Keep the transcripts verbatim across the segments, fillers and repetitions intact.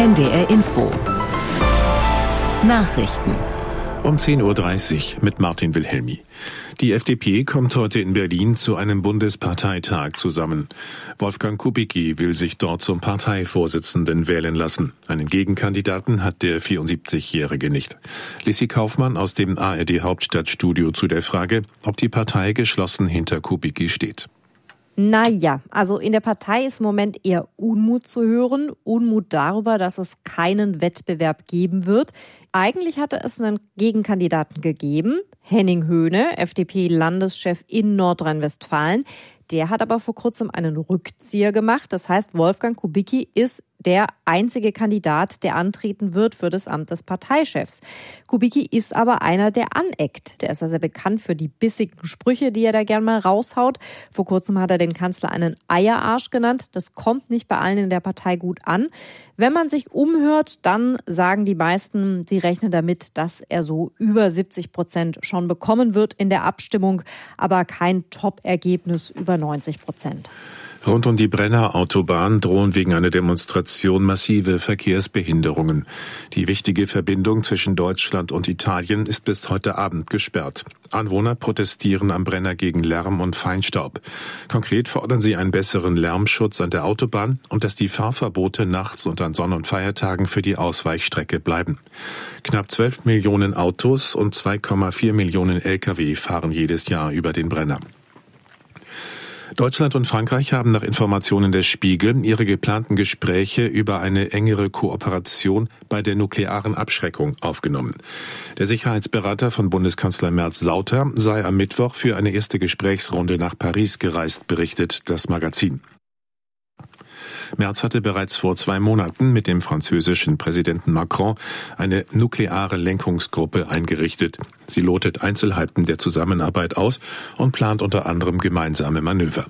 N D R Info. Nachrichten. Um zehn Uhr dreißig mit Martin Wilhelmi. Die F D P kommt heute in Berlin zu einem Bundesparteitag zusammen. Wolfgang Kubicki will sich dort zum Parteivorsitzenden wählen lassen. Einen Gegenkandidaten hat der vierundsiebzigjährige nicht. Lissi Kaufmann aus dem A R D Hauptstadtstudio zu der Frage, ob die Partei geschlossen hinter Kubicki steht. Naja, also in der Partei ist im Moment eher Unmut zu hören. Unmut darüber, dass es keinen Wettbewerb geben wird. Eigentlich hatte es einen Gegenkandidaten gegeben, Henning Höhne, F D P-Landeschef in Nordrhein-Westfalen. Der hat aber vor kurzem einen Rückzieher gemacht. Das heißt, Wolfgang Kubicki ist der einzige Kandidat, der antreten wird für das Amt des Parteichefs. Kubicki ist aber einer, der aneckt. Der ist ja sehr bekannt für die bissigen Sprüche, die er da gern mal raushaut. Vor kurzem hat er den Kanzler einen Eierarsch genannt. Das kommt nicht bei allen in der Partei gut an. Wenn man sich umhört, dann sagen die meisten, sie rechnen damit, dass er so über siebzig Prozent schon bekommen wird in der Abstimmung, aber kein Top-Ergebnis über neunzig Prozent. Rund um die Brenner Autobahn drohen wegen einer Demonstration massive Verkehrsbehinderungen. Die wichtige Verbindung zwischen Deutschland und Italien ist bis heute Abend gesperrt. Anwohner protestieren am Brenner gegen Lärm und Feinstaub. Konkret fordern sie einen besseren Lärmschutz an der Autobahn und dass die Fahrverbote nachts und an Sonn- und Feiertagen für die Ausweichstrecke bleiben. Knapp zwölf Millionen Autos und zwei Komma vier Millionen L K W fahren jedes Jahr über den Brenner. Deutschland und Frankreich haben nach Informationen des Spiegel ihre geplanten Gespräche über eine engere Kooperation bei der nuklearen Abschreckung aufgenommen. Der Sicherheitsberater von Bundeskanzler Merz, Sauter, sei am Mittwoch für eine erste Gesprächsrunde nach Paris gereist, berichtet das Magazin. Merz hatte bereits vor zwei Monaten mit dem französischen Präsidenten Macron eine nukleare Lenkungsgruppe eingerichtet. Sie lotet Einzelheiten der Zusammenarbeit aus und plant unter anderem gemeinsame Manöver.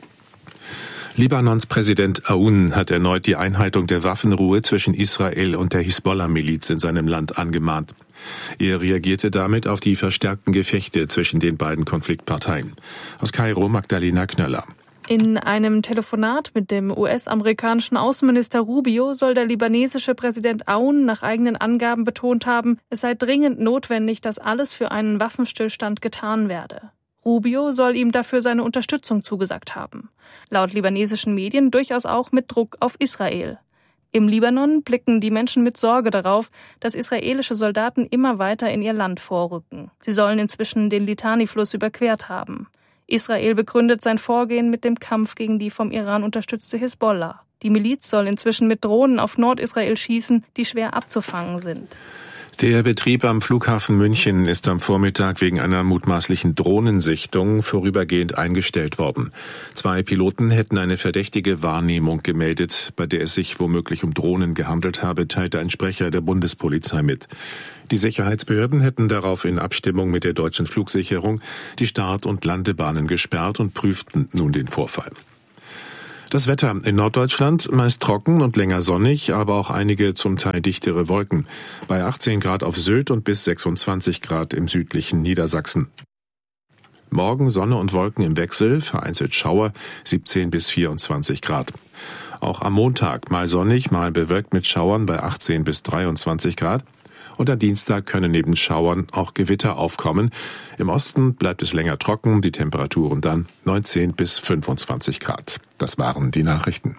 Libanons Präsident Aoun hat erneut die Einhaltung der Waffenruhe zwischen Israel und der Hisbollah-Miliz in seinem Land angemahnt. Er reagierte damit auf die verstärkten Gefechte zwischen den beiden Konfliktparteien. Aus Kairo Magdalena Knöller. In einem Telefonat mit dem U S-amerikanischen Außenminister Rubio soll der libanesische Präsident Aoun nach eigenen Angaben betont haben, es sei dringend notwendig, dass alles für einen Waffenstillstand getan werde. Rubio soll ihm dafür seine Unterstützung zugesagt haben. Laut libanesischen Medien durchaus auch mit Druck auf Israel. Im Libanon blicken die Menschen mit Sorge darauf, dass israelische Soldaten immer weiter in ihr Land vorrücken. Sie sollen inzwischen den Litani-Fluss überquert haben. Israel begründet sein Vorgehen mit dem Kampf gegen die vom Iran unterstützte Hisbollah. Die Miliz soll inzwischen mit Drohnen auf Nordisrael schießen, die schwer abzufangen sind. Der Betrieb am Flughafen München ist am Vormittag wegen einer mutmaßlichen Drohnensichtung vorübergehend eingestellt worden. Zwei Piloten hätten eine verdächtige Wahrnehmung gemeldet, bei der es sich womöglich um Drohnen gehandelt habe, teilte ein Sprecher der Bundespolizei mit. Die Sicherheitsbehörden hätten darauf in Abstimmung mit der deutschen Flugsicherung die Start- und Landebahnen gesperrt und prüften nun den Vorfall. Das Wetter in Norddeutschland meist trocken und länger sonnig, aber auch einige zum Teil dichtere Wolken. Bei achtzehn Grad auf Sylt und bis sechsundzwanzig Grad im südlichen Niedersachsen. Morgen Sonne und Wolken im Wechsel, vereinzelt Schauer, siebzehn bis vierundzwanzig Grad. Auch am Montag mal sonnig, mal bewölkt mit Schauern bei achtzehn bis dreiundzwanzig Grad. Und am Dienstag können neben Schauern auch Gewitter aufkommen. Im Osten bleibt es länger trocken, die Temperaturen dann neunzehn bis fünfundzwanzig Grad. Das waren die Nachrichten.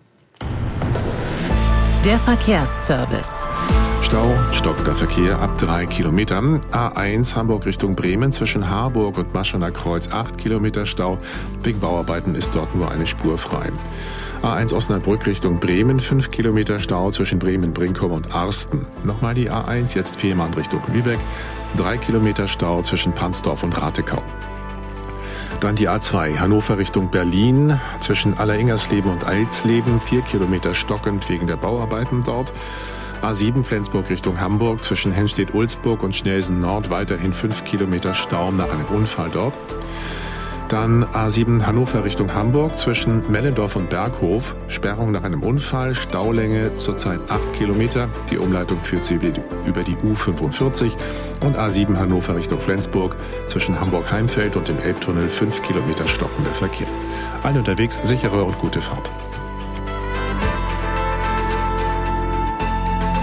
Der Verkehrsservice. Stau, stockender Verkehr ab drei Kilometern. A eins Hamburg Richtung Bremen zwischen Harburg und Maschener Kreuz acht Kilometer Stau. Wegen Bauarbeiten ist dort nur eine Spur frei. A eins Osnabrück Richtung Bremen, fünf Kilometer Stau zwischen Bremen-Brinkum und Arsten. Nochmal die A eins, jetzt Fehmarn Richtung Lübeck, drei Kilometer Stau zwischen Pansdorf und Ratekau. Dann die A zwei Hannover Richtung Berlin, zwischen Alleringersleben und Eilsleben, vier Kilometer stockend wegen der Bauarbeiten dort. A sieben Flensburg Richtung Hamburg, zwischen Henstedt-Ulzburg und Schnelsen Nord weiterhin fünf Kilometer Stau nach einem Unfall dort. Dann A sieben Hannover Richtung Hamburg zwischen Mellendorf und Berghof. Sperrung nach einem Unfall, Staulänge zurzeit acht Kilometer. Die Umleitung führt sie über die U fünfundvierzig. Und A sieben Hannover Richtung Flensburg zwischen Hamburg-Heimfeld und dem Elbtunnel fünf Kilometer stockender Verkehr. Alle unterwegs, sichere und gute Fahrt.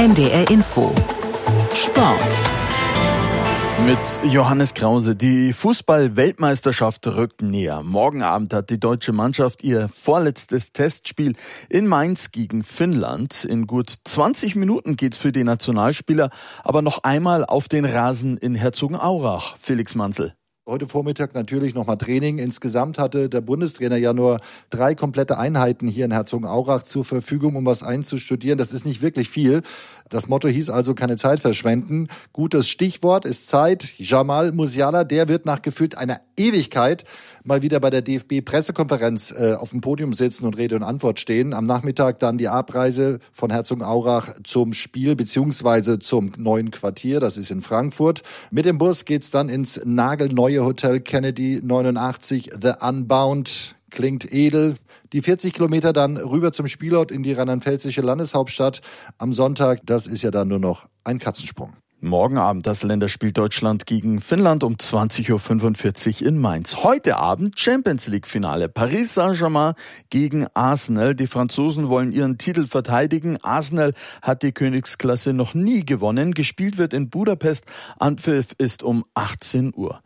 N D R Info. Sport. Mit Johannes Krause. Die Fußball-Weltmeisterschaft rückt näher. Morgen Abend hat die deutsche Mannschaft ihr vorletztes Testspiel in Mainz gegen Finnland. In gut zwanzig Minuten geht's für die Nationalspieler aber noch einmal auf den Rasen in Herzogenaurach. Felix Manzel. Heute Vormittag natürlich nochmal Training. Insgesamt hatte der Bundestrainer ja nur drei komplette Einheiten hier in Herzogenaurach zur Verfügung, um was einzustudieren. Das ist nicht wirklich viel. Das Motto hieß also keine Zeit verschwenden. Gutes Stichwort ist Zeit. Jamal Musiala, der wird nach gefühlt einer Ewigkeit mal wieder bei der D F B-Pressekonferenz äh, auf dem Podium sitzen und Rede und Antwort stehen. Am Nachmittag dann die Abreise von Herzogenaurach zum Spiel beziehungsweise zum neuen Quartier. Das ist in Frankfurt. Mit dem Bus geht's dann ins nagelneue Hotel Kennedy neunundachtzig, The Unbound. Klingt edel. Die vierzig Kilometer dann rüber zum Spielort in die rheinland-pfälzische Landeshauptstadt am Sonntag. Das ist ja dann nur noch ein Katzensprung. Morgen Abend das Länderspiel Deutschland gegen Finnland um zwanzig Uhr fünfundvierzig in Mainz. Heute Abend Champions League Finale. Paris Saint-Germain gegen Arsenal. Die Franzosen wollen ihren Titel verteidigen. Arsenal hat die Königsklasse noch nie gewonnen. Gespielt wird in Budapest. Anpfiff ist um achtzehn Uhr.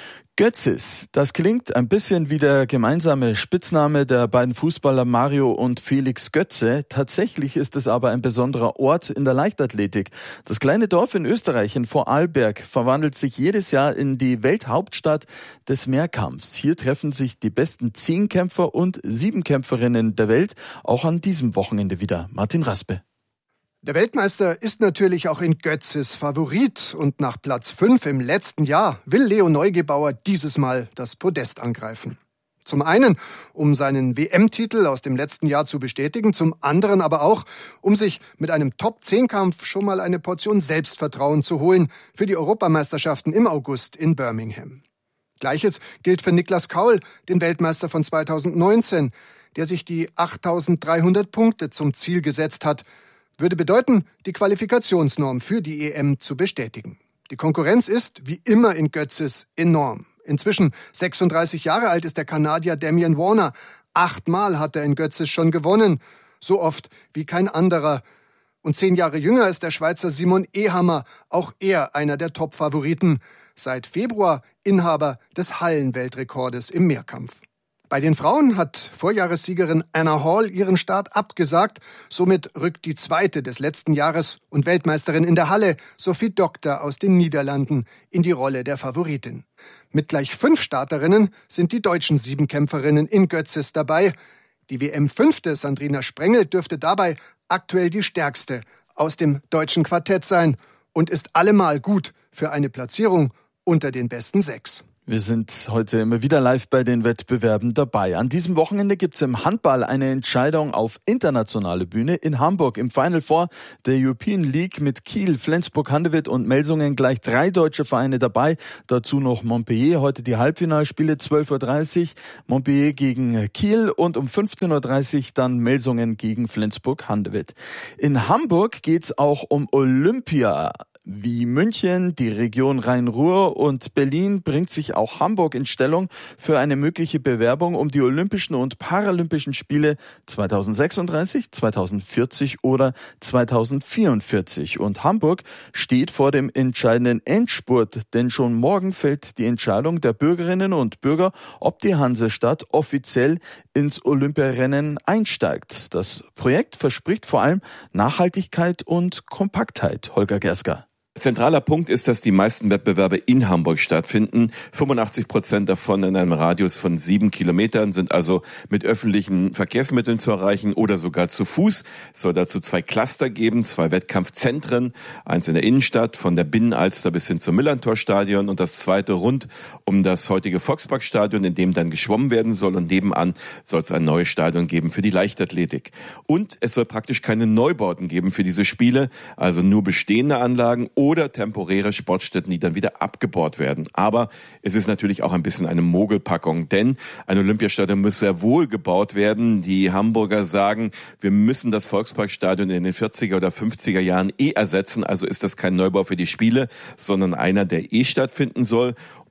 Götzis, das klingt ein bisschen wie der gemeinsame Spitzname der beiden Fußballer Mario und Felix Götze. Tatsächlich ist es aber ein besonderer Ort in der Leichtathletik. Das kleine Dorf in Österreich, in Vorarlberg, verwandelt sich jedes Jahr in die Welthauptstadt des Mehrkampfs. Hier treffen sich die besten Zehnkämpfer und Siebenkämpferinnen der Welt, auch an diesem Wochenende wieder. Martin Raspe. Der Weltmeister ist natürlich auch in Götzis Favorit und nach Platz fünf im letzten Jahr will Leo Neugebauer dieses Mal das Podest angreifen. Zum einen, um seinen W M-Titel aus dem letzten Jahr zu bestätigen, zum anderen aber auch, um sich mit einem Top-zehn-Kampf schon mal eine Portion Selbstvertrauen zu holen für die Europameisterschaften im August in Birmingham. Gleiches gilt für Niklas Kaul, den Weltmeister von zweitausendneunzehn, der sich die achttausenddreihundert Punkte zum Ziel gesetzt hat. Würde bedeuten, die Qualifikationsnorm für die E M zu bestätigen. Die Konkurrenz ist, wie immer in Götzis, enorm. Inzwischen sechsunddreißig Jahre alt ist der Kanadier Damian Warner. Achtmal hat er in Götzis schon gewonnen. So oft wie kein anderer. Und zehn Jahre jünger ist der Schweizer Simon Ehammer. Auch er einer der Top-Favoriten. Seit Februar Inhaber des Hallenweltrekordes im Mehrkampf. Bei den Frauen hat Vorjahressiegerin Anna Hall ihren Start abgesagt. Somit rückt die zweite des letzten Jahres und Weltmeisterin in der Halle, Sophie Doktor aus den Niederlanden, in die Rolle der Favoritin. Mit gleich fünf Starterinnen sind die deutschen Siebenkämpferinnen in Götzis dabei. Die W M-Fünfte Sandrina Sprengel dürfte dabei aktuell die stärkste aus dem deutschen Quartett sein und ist allemal gut für eine Platzierung unter den besten sechs. Wir sind heute immer wieder live bei den Wettbewerben dabei. An diesem Wochenende gibt's im Handball eine Entscheidung auf internationale Bühne in Hamburg. Im Final Four der European League mit Kiel, Flensburg-Handewitt und Melsungen gleich drei deutsche Vereine dabei. Dazu noch Montpellier. Heute die Halbfinalspiele, zwölf Uhr dreißig. Montpellier gegen Kiel und um fünfzehn Uhr dreißig dann Melsungen gegen Flensburg-Handewitt. In Hamburg geht's auch um Olympia. Wie München, die Region Rhein-Ruhr und Berlin bringt sich auch Hamburg in Stellung für eine mögliche Bewerbung um die Olympischen und Paralympischen Spiele zweitausendsechsunddreißig, zweitausendvierzig oder zweitausendvierundvierzig. Und Hamburg steht vor dem entscheidenden Endspurt, denn schon morgen fällt die Entscheidung der Bürgerinnen und Bürger, ob die Hansestadt offiziell ins Olympiarennen einsteigt. Das Projekt verspricht vor allem Nachhaltigkeit und Kompaktheit. Holger Gersker. Zentraler Punkt ist, dass die meisten Wettbewerbe in Hamburg stattfinden. fünfundachtzig Prozent davon in einem Radius von sieben Kilometern sind also mit öffentlichen Verkehrsmitteln zu erreichen oder sogar zu Fuß. Es soll dazu zwei Cluster geben, zwei Wettkampfzentren. Eins in der Innenstadt, von der Binnenalster bis hin zum Millantor-Stadion und das zweite rund um das heutige Volksparkstadion, in dem dann geschwommen werden soll. Und nebenan soll es ein neues Stadion geben für die Leichtathletik. Und es soll praktisch keine Neubauten geben für diese Spiele, also nur bestehende Anlagen oder temporäre Sportstätten, die dann wieder abgebaut werden. Aber es ist natürlich auch ein bisschen eine Mogelpackung, denn ein Olympiastadion muss sehr wohl gebaut werden. Die Hamburger sagen, wir müssen das Volksparkstadion in den vierziger oder fünfziger Jahren eh ersetzen. Also ist das kein Neubau für die Spiele, sondern einer, der eh stattfinden soll.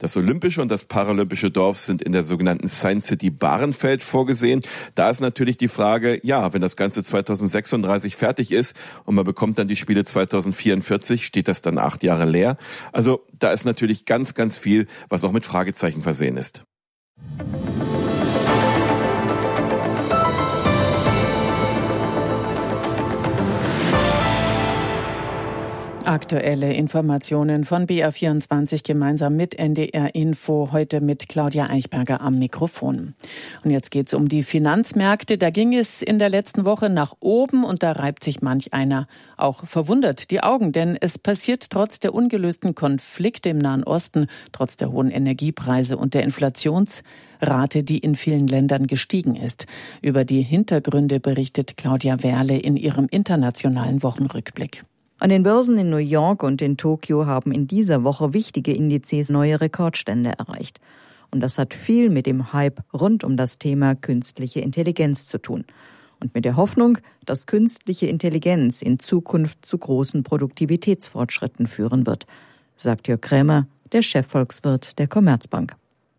Das Olympische und das Paralympische Dorf sind in der sogenannten Science City Bahrenfeld vorgesehen. Da ist natürlich die Frage, ja, wenn das Ganze zweitausendsechsunddreißig fertig ist und man bekommt dann die Spiele zweitausendvierundvierzig, steht das dann acht Jahre leer. Also da ist natürlich ganz, ganz viel, was auch mit Fragezeichen versehen ist. Aktuelle Informationen von B R vierundzwanzig gemeinsam mit N D R Info, heute mit Claudia Eichberger am Mikrofon. Und jetzt geht's um die Finanzmärkte. Da ging es in der letzten Woche nach oben und da reibt sich manch einer auch verwundert die Augen, denn es passiert trotz der ungelösten Konflikte im Nahen Osten, trotz der hohen Energiepreise und der Inflationsrate, die in vielen Ländern gestiegen ist. Über die Hintergründe berichtet Claudia Werle in ihrem internationalen Wochenrückblick. An den Börsen in New York und in Tokio haben in dieser Woche wichtige Indizes neue Rekordstände erreicht. Und das hat viel mit dem Hype rund um das Thema künstliche Intelligenz zu tun. Und mit der Hoffnung, dass künstliche Intelligenz in Zukunft zu großen Produktivitätsfortschritten führen wird, sagt Jörg Krämer, der Chefvolkswirt der Commerzbank.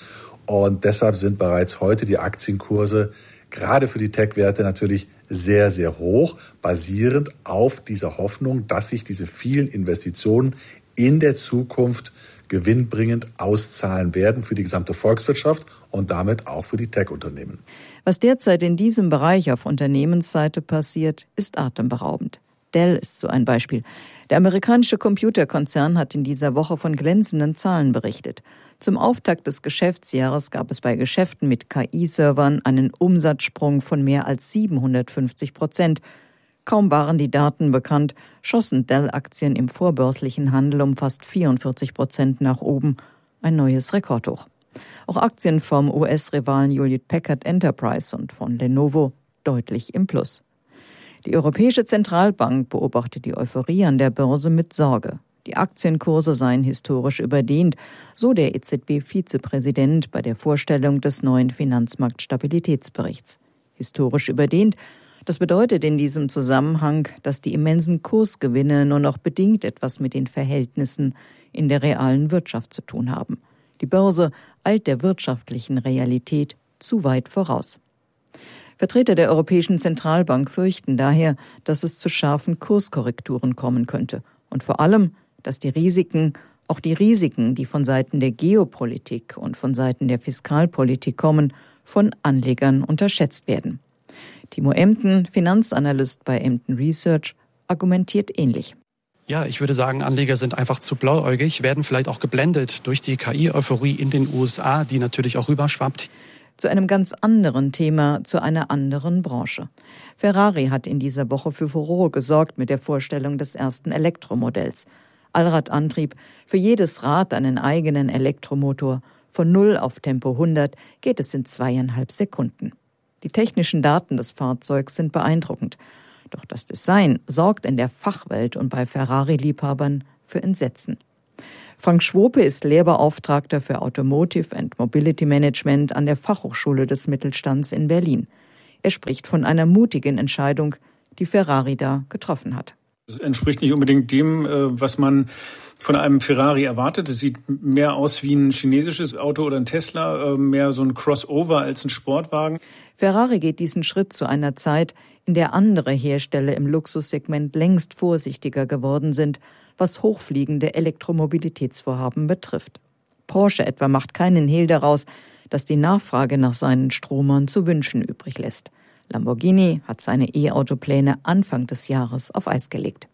Und deshalb sind bereits heute die Aktienkurse gerade für die Tech-Werte natürlich sehr, sehr hoch, basierend auf dieser Hoffnung, dass sich diese vielen Investitionen in der Zukunft gewinnbringend auszahlen werden für die gesamte Volkswirtschaft und damit auch für die Tech-Unternehmen. Was derzeit in diesem Bereich auf Unternehmensseite passiert, ist atemberaubend. Dell ist so ein Beispiel. Der amerikanische Computerkonzern hat in dieser Woche von glänzenden Zahlen berichtet. Zum Auftakt des Geschäftsjahres gab es bei Geschäften mit K I-Servern einen Umsatzsprung von mehr als siebenhundertfünfzig Prozent. Kaum waren die Daten bekannt, schossen Dell-Aktien im vorbörslichen Handel um fast vierundvierzig Prozent nach oben. Ein neues Rekordhoch. Auch Aktien vom U S-Rivalen Hewlett Packard Enterprise und von Lenovo deutlich im Plus. Die Europäische Zentralbank beobachtet die Euphorie an der Börse mit Sorge. Die Aktienkurse seien historisch überdehnt, so der E Z B-Vizepräsident bei der Vorstellung des neuen Finanzmarktstabilitätsberichts. Historisch überdehnt, das bedeutet in diesem Zusammenhang, dass die immensen Kursgewinne nur noch bedingt etwas mit den Verhältnissen in der realen Wirtschaft zu tun haben. Die Börse eilt der wirtschaftlichen Realität zu weit voraus. Vertreter der Europäischen Zentralbank fürchten daher, dass es zu scharfen Kurskorrekturen kommen könnte und vor allem, dass die Risiken, auch die Risiken, die von Seiten der Geopolitik und von Seiten der Fiskalpolitik kommen, von Anlegern unterschätzt werden. Timo Emden, Finanzanalyst bei Emden Research, argumentiert ähnlich. Ja, ich würde sagen, Anleger sind einfach zu blauäugig, werden vielleicht auch geblendet durch die K I-Euphorie in den U S A, die natürlich auch rüberschwappt. Zu einem ganz anderen Thema, zu einer anderen Branche. Ferrari hat in dieser Woche für Furore gesorgt mit der Vorstellung des ersten Elektromodells. Allradantrieb, für jedes Rad einen eigenen Elektromotor. Von null auf Tempo hundert geht es in zweieinhalb Sekunden. Die technischen Daten des Fahrzeugs sind beeindruckend. Doch das Design sorgt in der Fachwelt und bei Ferrari-Liebhabern für Entsetzen. Frank Schwope ist Lehrbeauftragter für Automotive and Mobility Management an der Fachhochschule des Mittelstands in Berlin. Er spricht von einer mutigen Entscheidung, die Ferrari da getroffen hat. Das entspricht nicht unbedingt dem, was man von einem Ferrari erwartet. Es sieht mehr aus wie ein chinesisches Auto oder ein Tesla, mehr so ein Crossover als ein Sportwagen. Ferrari geht diesen Schritt zu einer Zeit, in der andere Hersteller im Luxussegment längst vorsichtiger geworden sind, was hochfliegende Elektromobilitätsvorhaben betrifft. Porsche etwa macht keinen Hehl daraus, dass die Nachfrage nach seinen Stromern zu wünschen übrig lässt. Lamborghini hat seine E-Auto-Pläne Anfang des Jahres auf Eis gelegt.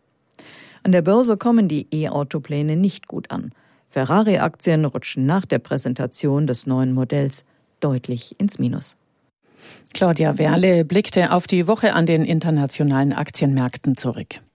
An der Börse kommen die E-Auto-Pläne nicht gut an. Ferrari-Aktien rutschen nach der Präsentation des neuen Modells deutlich ins Minus. Claudia Werle blickte auf die Woche an den internationalen Aktienmärkten zurück.